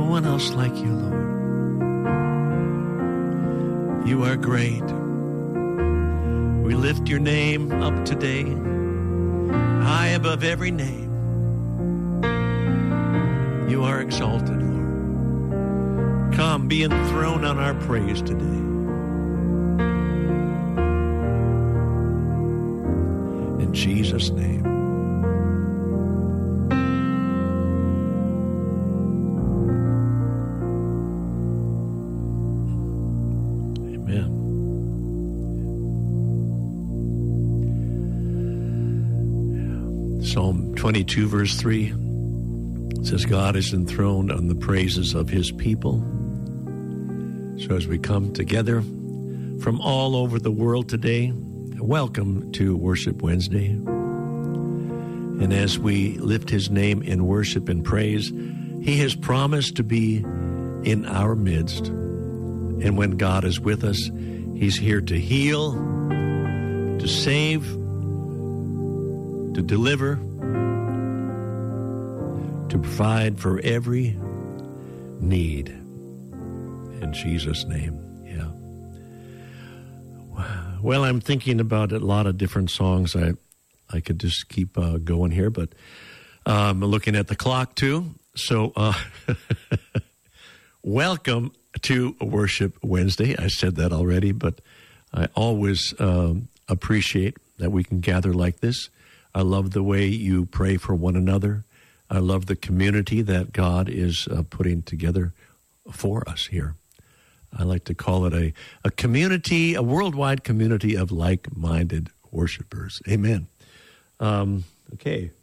no one else like you, Lord. You are great. We lift your name up today, high above every name. You are exalted, Lord. Come, be enthroned on our praise today. In Jesus' name. Amen. Psalm 22, verse 3 says, God is enthroned on the praises of his people. So as we come together from all over the world today, welcome to Worship Wednesday. And as we lift his name in worship and praise, he has promised to be in our midst. And when God is with us, he's here to heal, to save, to deliver, to provide for every need. In Jesus' name, yeah. Well, I'm thinking about a lot of different songs. I could just keep going here, but I'm looking at the clock too. So welcome to Worship Wednesday. I said that already, but I always appreciate that we can gather like this. I love the way you pray for one another. I love the community that God is putting together for us here. I like to call it a community, a worldwide community of like-minded worshipers. Amen. Okay.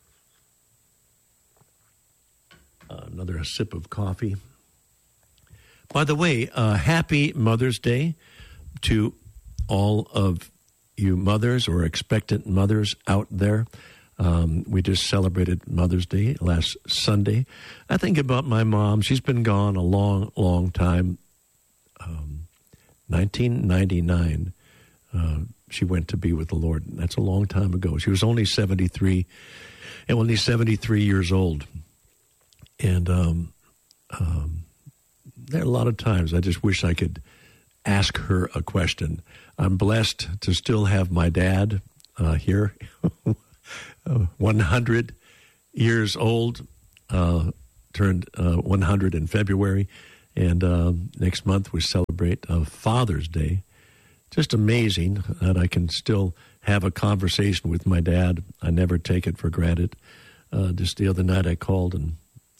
Another sip of coffee. By the way, happy Mother's Day to all of you mothers or expectant mothers out there. We just celebrated Mother's Day last Sunday. I think about my mom. She's been gone a long, long time. 1999, she went to be with the Lord. That's a long time ago. She was only 73 years old. And there are a lot of times I just wish I could ask her a question. I'm blessed to still have my dad here, 100 years old, turned 100 in February, and next month we celebrate Father's Day. Just amazing that I can still have a conversation with my dad. I never take it for granted. Just the other night I called and,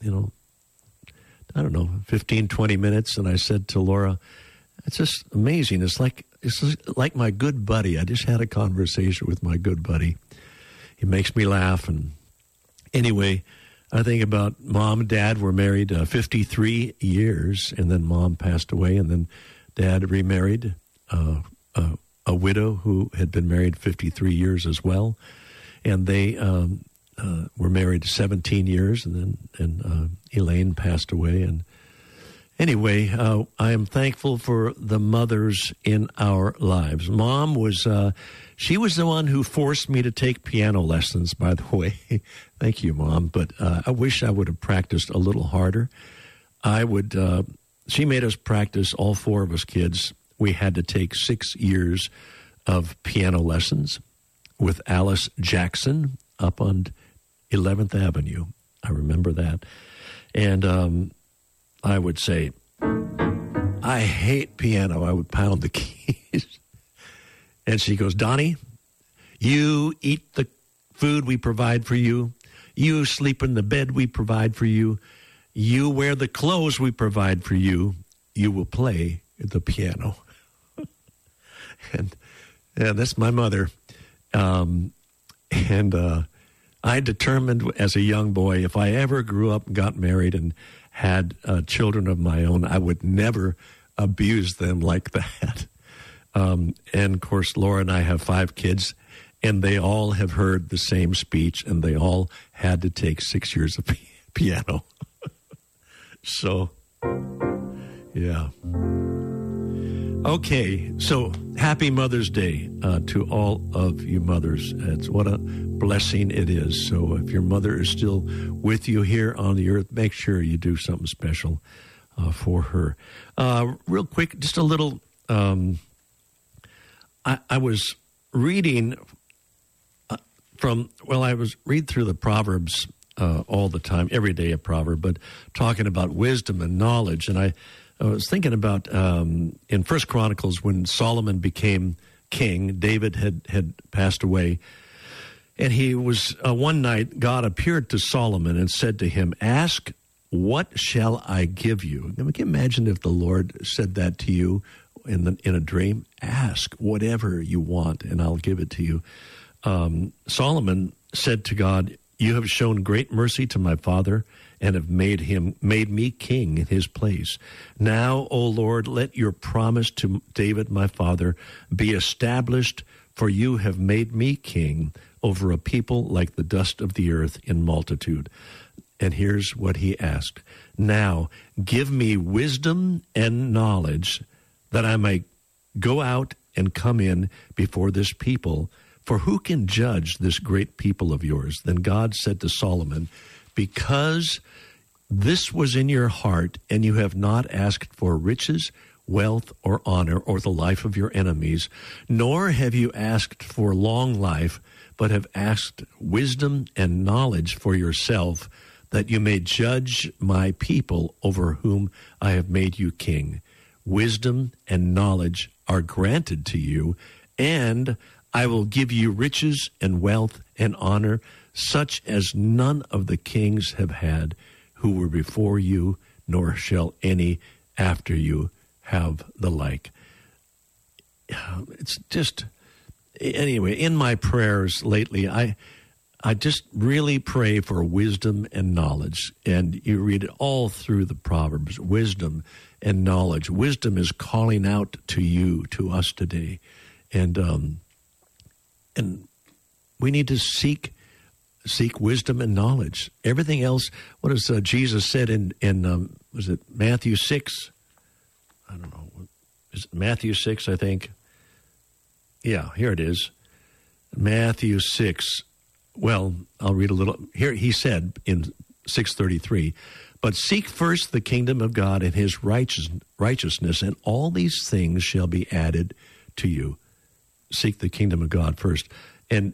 15, 20 minutes, and I said to Laura, it's just amazing. It's like my good buddy. I just had a conversation with my good buddy. He makes me laugh. And anyway, I think about Mom and Dad were married 53 years, and then Mom passed away, and then Dad remarried a widow who had been married 53 years as well. And they were married 17 years, and then Elaine passed away. And anyway, I am thankful for the mothers in our lives. Mom was, she was the one who forced me to take piano lessons, by the way. Thank you, Mom. But I wish I would have practiced a little harder. She made us practice, all four of us kids. We had to take 6 years of piano lessons with Alice Jackson up on 11th Avenue. I remember that. And I would say, I hate piano. I would pound the keys. And she goes, Donnie, you eat the food we provide for you. You sleep in the bed we provide for you. You wear the clothes we provide for you. You will play the piano. And that's my mother. I determined as a young boy, if I ever grew up and got married and had children of my own, I would never abuse them like that. And, of course, Laura and I have 5 kids, and they all have heard the same speech, and they all had to take 6 years of piano. So, yeah. Okay, so happy Mother's Day to all of you mothers. It's what a blessing it is. So if your mother is still with you here on the earth, make sure you do something special for her. Real quick, just a little, I was reading I was reading through the Proverbs all the time, every day a proverb, but talking about wisdom and knowledge. And I was thinking about in First Chronicles when Solomon became king, David had passed away. And he was, one night, God appeared to Solomon and said to him, "Ask, what shall I give you?" Now, can you imagine if the Lord said that to you in a dream? Ask whatever you want, and I'll give it to you. Solomon said to God, "You have shown great mercy to my father and have made me king in his place. Now, O Lord, let your promise to David, my father, be established, for you have made me king over a people like the dust of the earth in multitude." And here's what he asked. "Now, give me wisdom and knowledge that I may go out and come in before this people. For who can judge this great people of yours?" Then God said to Solomon, "Because this was in your heart, and you have not asked for riches, wealth, or honor, or the life of your enemies, nor have you asked for long life, but have asked wisdom and knowledge for yourself, that you may judge my people over whom I have made you king. Wisdom and knowledge are granted to you, and I will give you riches and wealth and honor, such as none of the kings have had who were before you, nor shall any after you have the like." It's just, anyway, in my prayers lately, I just really pray for wisdom and knowledge. And you read it all through the Proverbs, wisdom and knowledge. Wisdom is calling out to you, to us today. And we need to seek wisdom and knowledge. Everything else, what does Jesus said in was it Matthew 6? I don't know. Is it Matthew 6, I think? Yeah, here it is. Matthew 6. Well, I'll read a little. Here he said in 6:33, "But seek first the kingdom of God and his righteousness, and all these things shall be added to you." Seek the kingdom of God first. And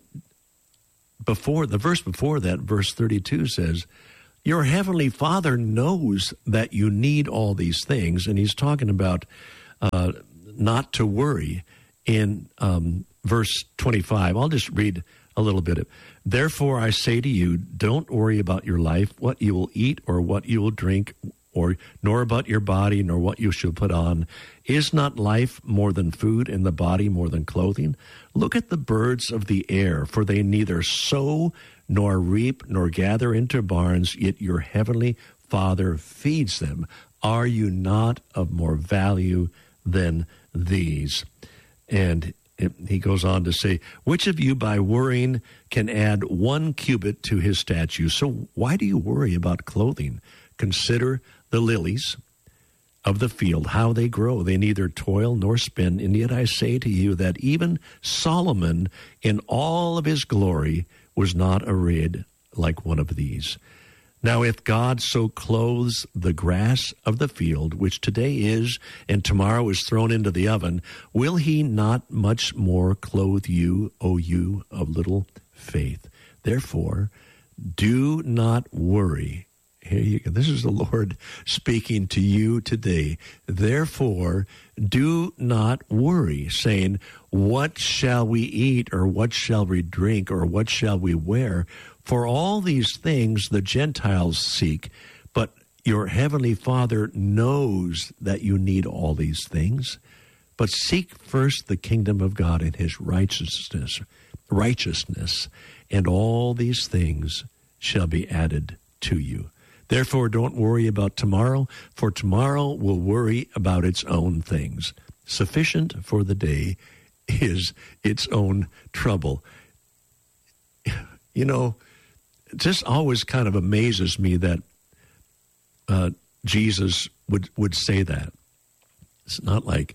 the verse before that, verse 32 says, "Your heavenly Father knows that you need all these things." And he's talking about not to worry. In verse 25, I'll just read a little bit of, "Therefore I say to you, don't worry about your life, what you will eat or what you will drink, nor about your body, nor what you shall put on. Is not life more than food, and the body more than clothing? Look at the birds of the air, for they neither sow nor reap nor gather into barns, yet your heavenly Father feeds them. Are you not of more value than these?" And he goes on to say, "Which of you by worrying can add 1 cubit to his stature? So why do you worry about clothing? Consider the lilies of the field, how they grow. They neither toil nor spin. And yet I say to you that even Solomon in all of his glory was not arrayed like one of these. Now if God so clothes the grass of the field, which today is and tomorrow is thrown into the oven, will he not much more clothe you, O you of little faith? Therefore, do not worry." Here you go. This is the Lord speaking to you today. "Therefore, do not worry, saying, what shall we eat, or what shall we drink, or what shall we wear? For all these things the Gentiles seek, but your heavenly Father knows that you need all these things. But seek first the kingdom of God and his righteousness, and all these things shall be added to you. Therefore, don't worry about tomorrow, for tomorrow will worry about its own things. Sufficient for the day is its own trouble." You know, it just always kind of amazes me that Jesus would say that. It's not like,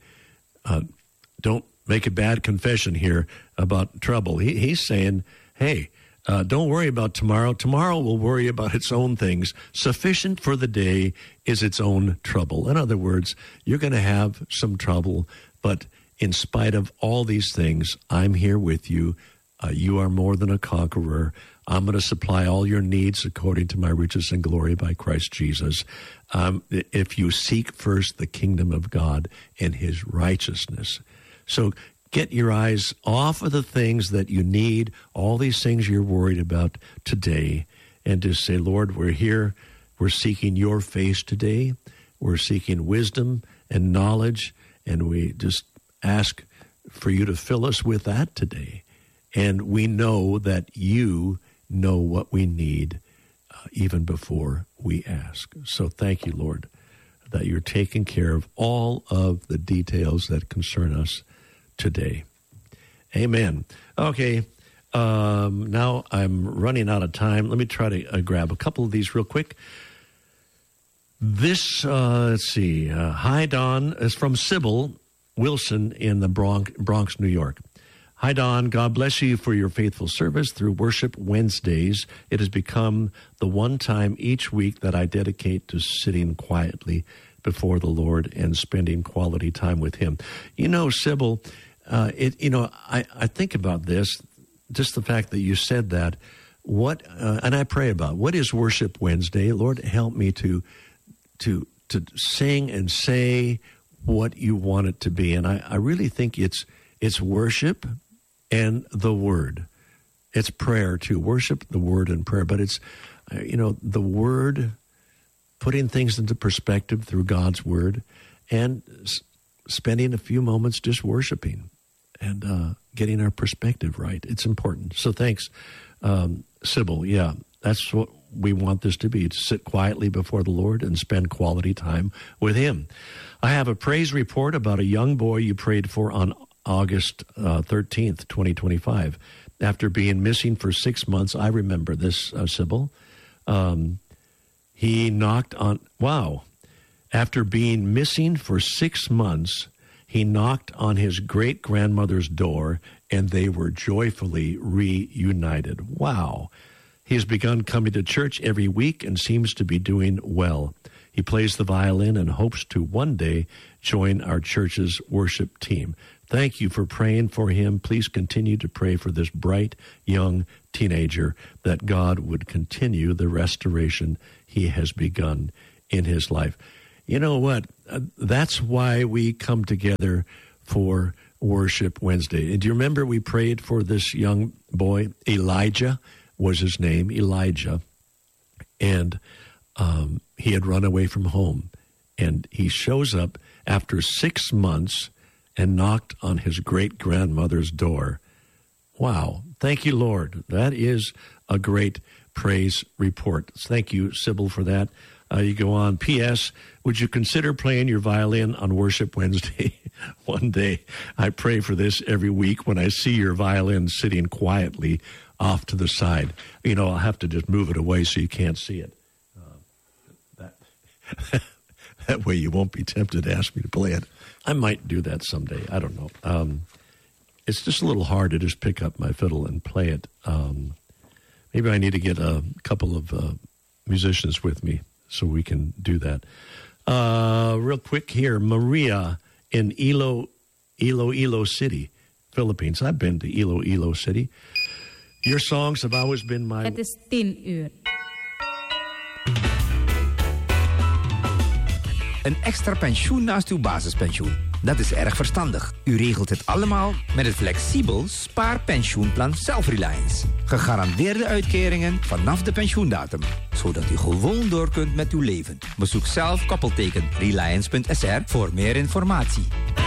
don't make a bad confession here about trouble. He's saying, hey, Don't worry about tomorrow. Tomorrow will worry about its own things. Sufficient for the day is its own trouble. In other words, you're going to have some trouble, but in spite of all these things, I'm here with you. You are more than a conqueror. I'm going to supply all your needs according to my riches and glory by Christ Jesus. If you seek first the kingdom of God and his righteousness. So get your eyes off of the things that you need, all these things you're worried about today, and just say, Lord, we're here. We're seeking your face today. We're seeking wisdom and knowledge, and we just ask for you to fill us with that today. And we know that you know what we need even before we ask. So thank you, Lord, that you're taking care of all of the details that concern us today. Amen. Okay, now I'm running out of time. Let me try to grab a couple of these real quick. This, let's see, Hi Don, is from Sybil Wilson in the Bronx, New York. Hi, Don. God bless you for your faithful service through Worship Wednesdays. It has become the one time each week that I dedicate to sitting quietly before the Lord and spending quality time with him. You know, Sybil, I think about this, just the fact that you said that. And I pray about, what is Worship Wednesday? Lord, help me to sing and say what you want it to be. And I really think it's worship and the word. It's prayer too. Worship, the word, and prayer. But it's, the word, putting things into perspective through God's word, and spending a few moments just worshiping and getting our perspective right. It's important. So thanks, Sybil. Yeah, that's what we want this to be, to sit quietly before the Lord and spend quality time with him. I have a praise report about a young boy you prayed for on August 13th, 2025. After being missing for 6 months, I remember this, Sybil. He knocked on, after being missing for 6 months, he knocked on his great-grandmother's door, and they were joyfully reunited. Wow. He has begun coming to church every week and seems to be doing well. He plays the violin and hopes to one day join our church's worship team. Thank you for praying for him. Please continue to pray for this bright young teenager, that God would continue the restoration he has begun in his life. You know what? That's why we come together for Worship Wednesday. Do you remember we prayed for this young boy? Elijah was his name, Elijah. And he had run away from home. And he shows up after 6 months and knocked on his great-grandmother's door. Wow. Thank you, Lord. That is a great praise report. Thank you, Sybil, for that. You go on. P.S. Would you consider playing your violin on Worship Wednesday one day? I pray for this every week when I see your violin sitting quietly off to the side. I'll have to just move it away so you can't see it. That way you won't be tempted to ask me to play it. I might do that someday. I don't know. It's just a little hard to just pick up my fiddle and play it. Maybe I need to get a couple of musicians with me so we can do that. Real quick here, Maria in Iloilo City, Philippines. I've been to Iloilo City. Your songs have always been my... Het is 10:00. Een extra pensioen naast uw basispensioen. Dat is erg verstandig. U regelt het allemaal met het flexibel spaarpensioenplan Self-Reliance. Gegarandeerde uitkeringen vanaf de pensioendatum. Zodat u gewoon door kunt met uw leven. Bezoek zelf _reliance.sr voor meer informatie.